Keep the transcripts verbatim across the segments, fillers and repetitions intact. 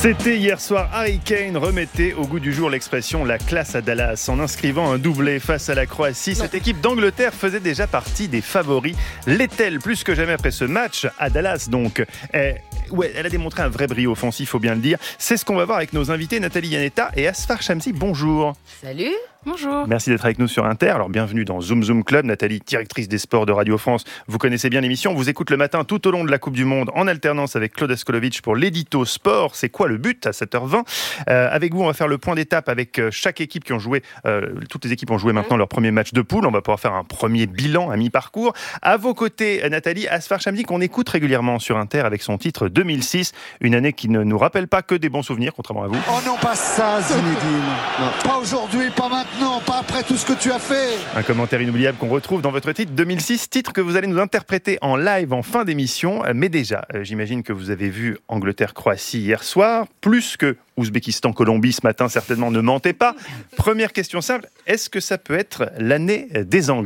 C'était hier soir, Harry Kane remettait au goût du jour l'expression « la classe à Dallas » en inscrivant un doublé face à la Croatie. Cette équipe d'Angleterre faisait déjà partie des favoris. L'est-elle plus que jamais après ce match à Dallas donc eh, ouais, elle a démontré un vrai brio offensif, faut bien le dire. C'est ce qu'on va voir avec nos invités Nathalie Iannetta et Asfar Shamsi. Bonjour. Salut. Bonjour. Merci d'être avec nous sur Inter. Alors bienvenue dans Zoom Zoom Club. Nathalie, directrice des sports de Radio France. Vous connaissez bien l'émission. On vous écoute le matin tout au long de la Coupe du Monde en alternance avec Claude Askolovitch pour l'édito sport. C'est quoi le but à sept heures vingt euh, Avec vous, on va faire le point d'étape avec chaque équipe qui ont joué. Euh, toutes les équipes ont joué maintenant leur premier match de poule. On va pouvoir faire un premier bilan à mi-parcours. À vos côtés, Nathalie, Asfar Shamsi, qu'on écoute régulièrement sur Inter avec son titre deux mille six. Une année qui ne nous rappelle pas que des bons souvenirs, contrairement à vous. Oh non, pas ça, Zinedine. Pas aujourd'hui, pas maintenant, pas après tout ce que tu as fait. Un commentaire inoubliable qu'on retrouve dans votre titre deux mille six, titre que vous allez nous interpréter en live en fin d'émission. Mais déjà, j'imagine que vous avez vu Angleterre-Croatie hier soir, plus que Ouzbékistan-Colombie ce matin, certainement, ne mentez pas. Première question simple, est-ce que ça peut être l'année des Anglais ?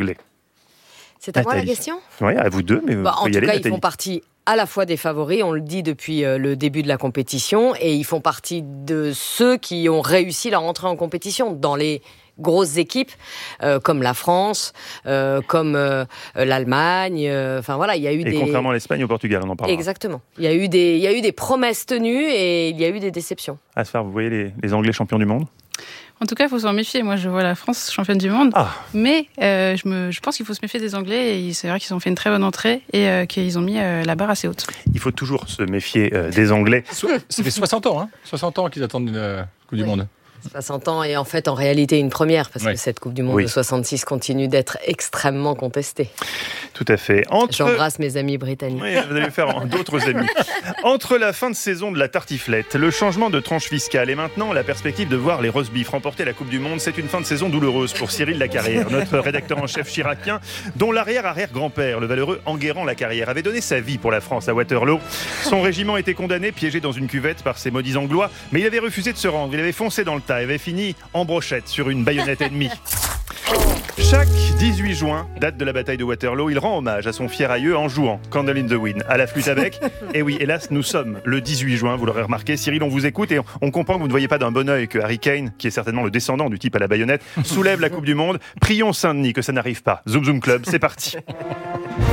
C'est à moi la question ? Oui, à vous deux, mais bah, vous en pouvez y tout aller, cas, Nathalie. Ils font partie à la fois des favoris, on le dit depuis le début de la compétition, et ils font partie de ceux qui ont réussi leur entrée en compétition dans les grosses équipes euh, comme la France, euh, comme euh, l'Allemagne. Enfin euh, voilà, il y a eu et des. Et contrairement à l'Espagne, au Portugal, on en parlera. Exactement. Il y a eu des, il y a eu des promesses tenues et il y a eu des déceptions. Asfar, vous voyez les, les Anglais champions du monde ? En tout cas, il faut s'en méfier. Moi, je vois la France championne du monde. Ah. Mais euh, je, me, je pense qu'il faut se méfier des Anglais. Et c'est vrai qu'ils ont fait une très bonne entrée et euh, qu'ils ont mis euh, la barre assez haute. Il faut toujours se méfier euh, des Anglais. So- ça fait soixante ans, hein soixante ans qu'ils attendent une euh, Coupe oui. du Monde. soixante ans et en fait, en réalité, une première, parce oui. que cette Coupe du Monde oui. de soixante-six continue d'être extrêmement contestée. Tout à fait. Entre... J'embrasse mes amis britanniques. Oui, vous allez me faire d'autres amis. Entre la fin de saison de la tartiflette, le changement de tranche fiscale et maintenant la perspective de voir les roast beef remporter la Coupe du Monde, c'est une fin de saison douloureuse pour Cyril Lacarrière, notre rédacteur en chef chiracien, dont l'arrière-arrière-grand-père, le valeureux Enguerrand Lacarrière, avait donné sa vie pour la France à Waterloo. Son régiment était condamné, piégé dans une cuvette par ces maudits Anglois, mais il avait refusé de se rendre, il avait foncé dans le tas, il avait fini en brochette sur une baïonnette ennemie. Chaque dix-huit juin, date de la bataille de Waterloo, il rend hommage à son fier aïeux en jouant Candle in the Wind à la flûte avec. Et oui, hélas, nous sommes le dix-huit juin, vous l'aurez remarqué. Cyril, on vous écoute et on comprend que vous ne voyez pas d'un bon œil que Harry Kane, qui est certainement le descendant du type à la baïonnette, soulève la Coupe du Monde. Prions Saint-Denis que ça n'arrive pas. Zoom Zoom Club, c'est parti.